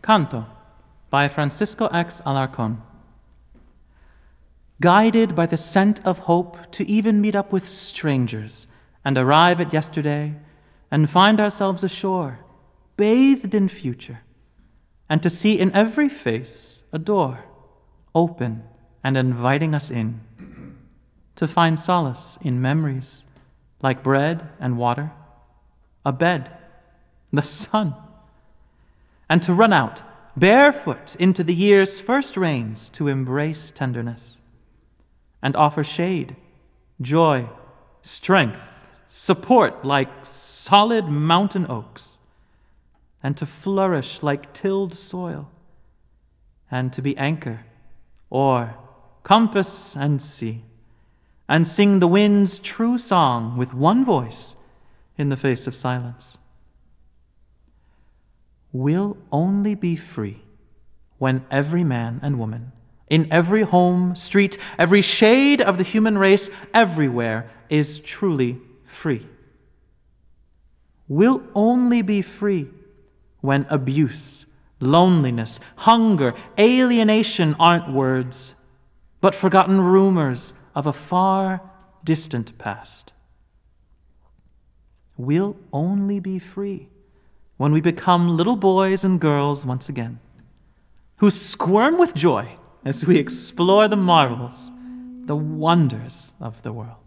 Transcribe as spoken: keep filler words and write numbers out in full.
Canto by Francisco X. Alarcón. Guided by the scent of hope to even meet up with strangers and arrive at yesterday and find ourselves ashore, bathed in future, and to see in every face a door open and inviting us in, to find solace in memories like bread and water, a bed, the sun, and to run out barefoot into the year's first rains to embrace tenderness and offer shade, joy, strength, support like solid mountain oaks, and to flourish like tilled soil, and to be anchor, oar, compass, and sea, and sing the wind's true song with one voice in the face of silence. We'll only be free when every man and woman, in every home, street, every shade of the human race, everywhere, is truly free. We'll only be free when abuse, loneliness, hunger, alienation aren't words, but forgotten rumors of a far distant past. We'll only be free when we become little boys and girls once again, who squirm with joy as we explore the marvels, the wonders of the world.